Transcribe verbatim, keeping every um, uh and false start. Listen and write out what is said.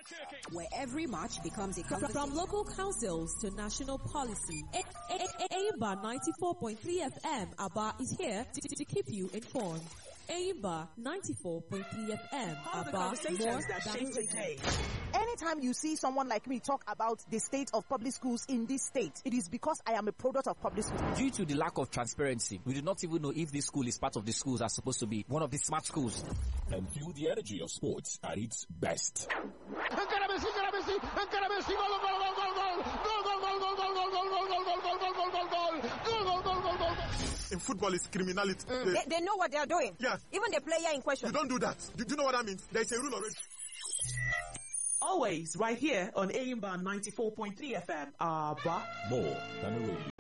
where every match becomes a conversation. From local councils to national policy, A- A- A- Aimba ninety-four point three F M Aba is here to, to keep you informed. Aimba ninety-four point three F M Aba, more that than shape the day. Anytime you see someone like me talk about the state of public schools in this state, it is because I am a product of public schools. Due to the lack of transparency, we do not even know if this school is part of the schools that are supposed to be one of the smart schools. And feel the energy of sports at its best. In football, it's criminality. Mm, they, they know what they are doing. Yeah. Even the player in question. You don't do that. Do, do you know what that means? There is a rule already. Always right here on Aimba ninety-four point three F M. Aba. More than a radio.